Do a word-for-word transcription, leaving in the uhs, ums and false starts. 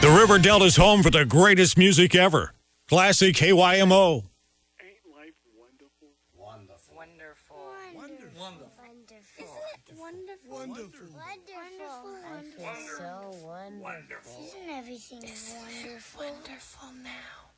The River Delta's home for the greatest music ever. Classic K Y M O. Ain't life wonderful? Wonderful. Wonderful. Wonderful. Wonderful. Isn't it wonderful? Wonderful. Wonderful. I feel so wonderful. Isn't everything wonderful? Wonderful now.